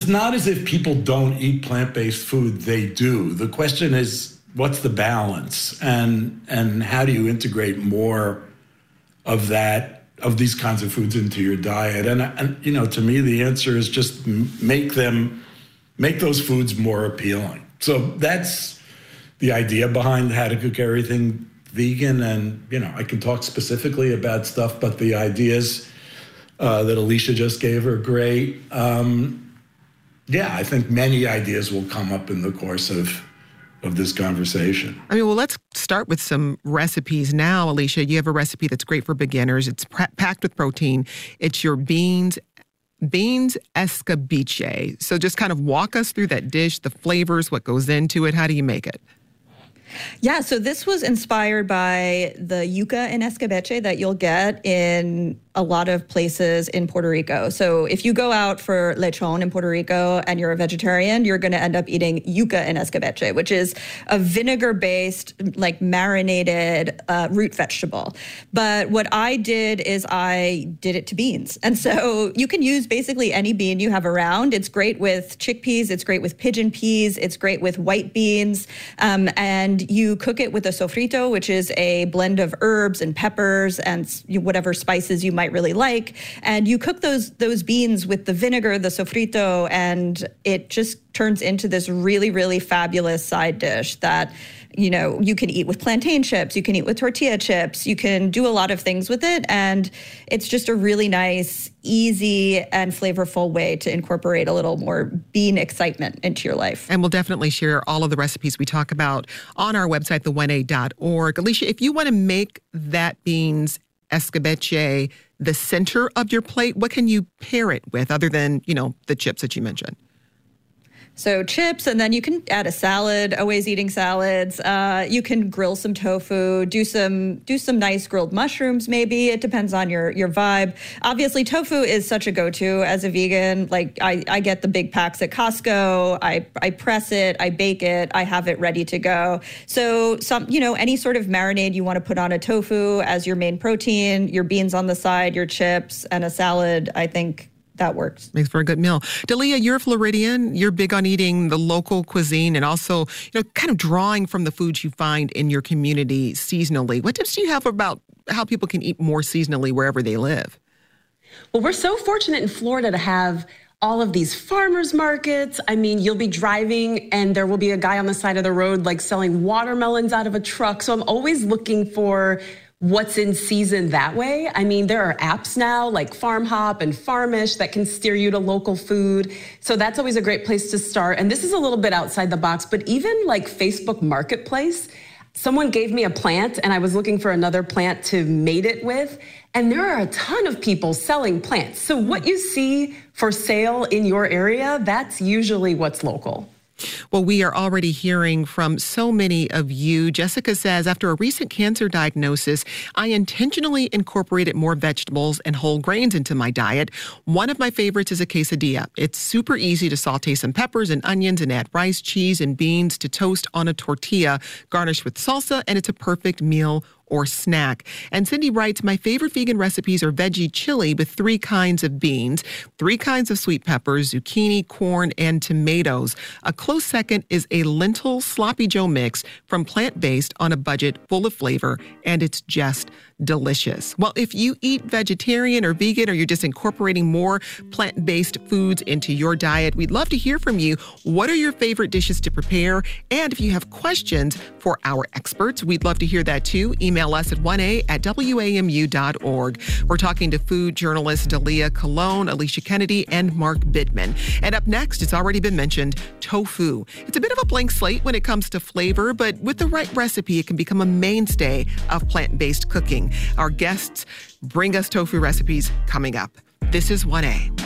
not as if people don't eat plant-based food. They do. The question is, what's the balance? And how do you integrate more of that, of these kinds of foods into your diet? And to me, the answer is just make those foods more appealing. So that's the idea behind How to Cook Everything Vegan. And, I can talk specifically about stuff, but the ideas that Alicia just gave are great. I think many ideas will come up in the course of this conversation. Let's start with some recipes now. Alicia, you have a recipe that's great for beginners. It's packed with protein. It's your beans escabeche. So just kind of walk us through that dish, the flavors, what goes into it. How do you make it? Yeah, so this was inspired by the yuca in escabeche that you'll get in a lot of places in Puerto Rico. So if you go out for lechon in Puerto Rico and you're a vegetarian, you're going to end up eating yuca in escabeche, which is a vinegar-based, marinated root vegetable. But what I did is I did it to beans. And so you can use basically any bean you have around. It's great with chickpeas. It's great with pigeon peas. It's great with white beans. And you cook it with a sofrito, which is a blend of herbs and peppers and whatever spices you might really like. And you cook those beans with the vinegar, the sofrito, and it just turns into this really, really fabulous side dish that, you can eat with plantain chips, you can eat with tortilla chips, you can do a lot of things with it. And it's just a really nice, easy, and flavorful way to incorporate a little more bean excitement into your life. And we'll definitely share all of the recipes we talk about on our website, the1a.org. Alicia, if you want to make that beans escabeche the center of your plate, what can you pair it with other than, the chips that you mentioned? So chips, and then you can add a salad, always eating salads. You can grill some tofu, do some nice grilled mushrooms maybe. It depends on your vibe. Obviously, tofu is such a go-to as a vegan. I get the big packs at Costco. I press it, I bake it, I have it ready to go. So any sort of marinade you want to put on a tofu as your main protein, your beans on the side, your chips, and a salad, I think that works. Makes for a good meal. Dalia, you're Floridian. You're big on eating the local cuisine and also, kind of drawing from the foods you find in your community seasonally. What tips do you have about how people can eat more seasonally wherever they live? Well, we're so fortunate in Florida to have all of these farmers markets. You'll be driving and there will be a guy on the side of the road selling watermelons out of a truck. So I'm always looking for what's in season that way. There are apps now like Farm Hop and Farmish that can steer you to local food. So that's always a great place to start. And this is a little bit outside the box, but even Facebook Marketplace, someone gave me a plant and I was looking for another plant to mate it with. And there are a ton of people selling plants. So what you see for sale in your area, that's usually what's local. Well, we are already hearing from so many of you. Jessica says, after a recent cancer diagnosis, I intentionally incorporated more vegetables and whole grains into my diet. One of my favorites is a quesadilla. It's super easy to saute some peppers and onions and add rice, cheese, and beans to toast on a tortilla, garnished with salsa, and it's a perfect meal or snack. And Cindy writes, my favorite vegan recipes are veggie chili with 3 kinds of beans, 3 kinds of sweet peppers, zucchini, corn, and tomatoes. A close second is a lentil sloppy joe mix from plant-based on a budget full of flavor, and it's just delicious. Well, if you eat vegetarian or vegan, or you're just incorporating more plant-based foods into your diet, we'd love to hear from you. What are your favorite dishes to prepare? And if you have questions for our experts, we'd love to hear that too. Email us at 1a@wamu.org. We're talking to food journalists Dalia Colon, Alicia Kennedy, and Mark Bittman. And up next, it's already been mentioned, tofu. It's a bit of a blank slate when it comes to flavor, but with the right recipe, it can become a mainstay of plant-based cooking. Our guests bring us tofu recipes coming up. This is 1A.